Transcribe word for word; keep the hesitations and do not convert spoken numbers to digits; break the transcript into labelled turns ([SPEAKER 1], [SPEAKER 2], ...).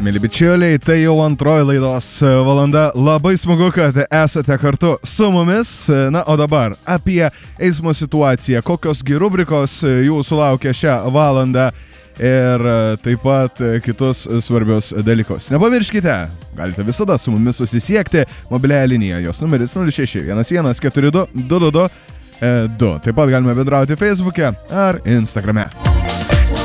[SPEAKER 1] Mėly bičiuliai, tai jau antroji laidos valanda. Labai smagu, kad esate kartu su mumis. Na, o dabar apie eismo situaciją. Kokios gi rubrikos jūsų laukia šią valandą ir taip pat kitus svarbius dalykus. Nepamirškite, galite visada su mumis susisiekti mobiliąją liniją. Jos numeris nulis šeši vienas vienas keturi du du du du du. Taip pat galime bendrauti Facebook'e ar Instagram'e.